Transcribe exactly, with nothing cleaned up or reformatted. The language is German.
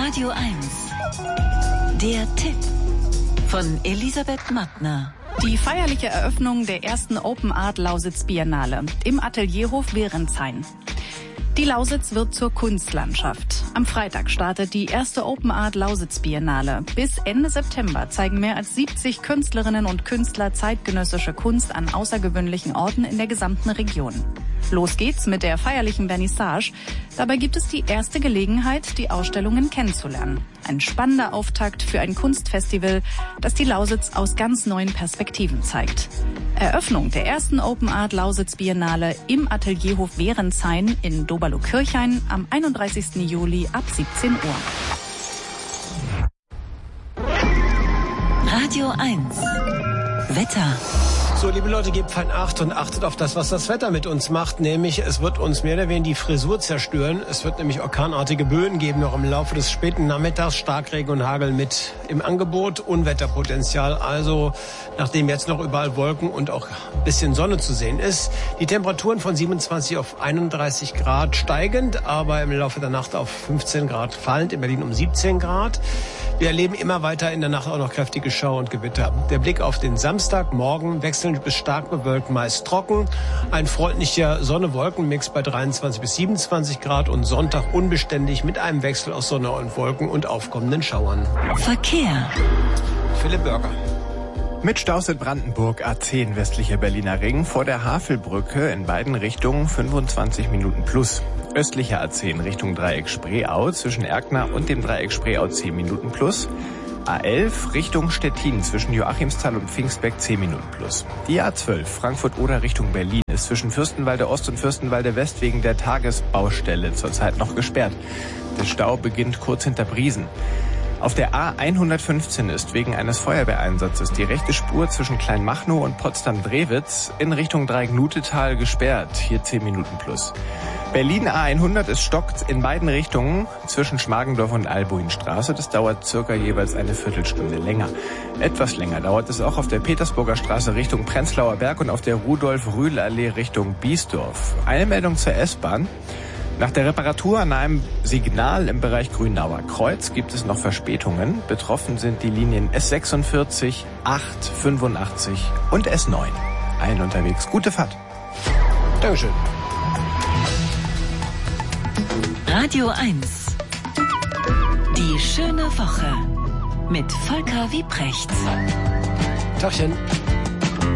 Radio eins. Der Tipp von Elisabeth Mattner. Die feierliche Eröffnung der ersten Open Art Lausitz Biennale im Atelierhof Wehrenshain. Die Lausitz wird zur Kunstlandschaft. Am Freitag startet die erste Open Art Lausitz Biennale. Bis Ende September zeigen mehr als siebzig Künstlerinnen und Künstler zeitgenössische Kunst an außergewöhnlichen Orten in der gesamten Region. Los geht's mit der feierlichen Vernissage. Dabei gibt es die erste Gelegenheit, die Ausstellungen kennenzulernen. Ein spannender Auftakt für ein Kunstfestival, das die Lausitz aus ganz neuen Perspektiven zeigt. Eröffnung der ersten Open Art Lausitz Biennale im Atelierhof Wehrenshain in Doberlo-Kirchhain am einunddreißigsten Juli ab siebzehn Uhr. Radio eins. Wetter. So, liebe Leute, gebt fein Acht und achtet auf das, was das Wetter mit uns macht. Nämlich, es wird uns mehr oder weniger die Frisur zerstören. Es wird nämlich orkanartige Böen geben, noch im Laufe des späten Nachmittags. Starkregen und Hagel mit im Angebot. Unwetterpotenzial. Also, nachdem jetzt noch überall Wolken und auch ein bisschen Sonne zu sehen ist. Die Temperaturen von siebenundzwanzig auf einunddreißig Grad steigend, aber im Laufe der Nacht auf fünfzehn Grad fallend. In Berlin um siebzehn Grad. Wir erleben immer weiter in der Nacht auch noch kräftige Schauer und Gewitter. Der Blick auf den Samstag, morgen wechselnd bis stark bewölkt, meist trocken. Ein freundlicher Sonne-Wolken-Mix bei dreiundzwanzig bis siebenundzwanzig Grad und Sonntag unbeständig mit einem Wechsel aus Sonne und Wolken und aufkommenden Schauern. Verkehr. Philipp Börger. Mit Staus in Brandenburg A zehn westlicher Berliner Ring vor der Havelbrücke in beiden Richtungen fünfundzwanzig Minuten plus. Östlicher A zehn Richtung Dreieck Spreeau zwischen Erkner und dem Dreieck Spreeau zehn Minuten plus. A elf Richtung Stettin zwischen Joachimsthal und Pfingstberg zehn Minuten plus. Die A zwölf Frankfurt-Oder Richtung Berlin ist zwischen Fürstenwalde Ost und Fürstenwalde West wegen der Tagesbaustelle zurzeit noch gesperrt. Der Stau beginnt kurz hinter Briesen. Auf der A hundertfünfzehn ist wegen eines Feuerwehreinsatzes die rechte Spur zwischen Kleinmachnow und Potsdam-Drewitz in Richtung Dreieck-Nutetal gesperrt. Hier zehn Minuten plus. Berlin A hundert, es stockt in beiden Richtungen zwischen Schmargendorf und Albuinstraße. Das dauert circa jeweils eine Viertelstunde länger. Etwas länger dauert es auch auf der Petersburger Straße Richtung Prenzlauer Berg und auf der Rudolf-Rühl-Allee Richtung Biesdorf. Eine Meldung zur S-Bahn. Nach der Reparatur an einem Signal im Bereich Grünauer Kreuz gibt es noch Verspätungen. Betroffen sind die Linien S sechsundvierzig, acht, fünfundachtzig und S neun. Allen unterwegs gute Fahrt. Dankeschön. Radio eins. Die schöne Woche mit Volker Wiebrecht. Tagchen.